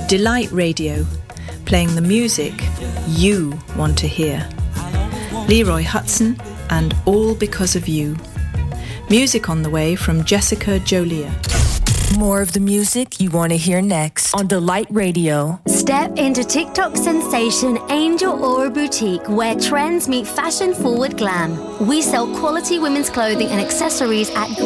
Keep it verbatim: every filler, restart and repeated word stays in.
Delight Radio, playing the music you want to hear. Leroy Hutson and All Because of You. Music on the way from Jessica Jolia. More of the music you want to hear next on Delight Radio. Step into TikTok sensation Angel Aura Boutique, where trends meet fashion-forward glam. We sell quality women's clothing and accessories at